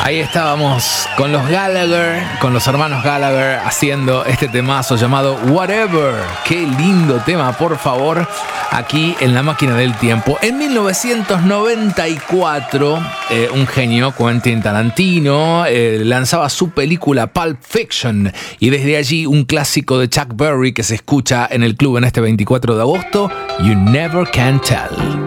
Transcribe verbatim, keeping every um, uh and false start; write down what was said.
Ahí estábamos con los Gallagher, con los hermanos Gallagher, haciendo este temazo llamado Whatever. Qué lindo tema, por favor, aquí en La Máquina del Tiempo. En mil novecientos noventa y cuatro, eh, un genio, Quentin Tarantino, eh, lanzaba su película Pulp Fiction, y desde allí un clásico de Chuck Berry que se escucha en el club en este veinticuatro de agosto, You Never Can Tell.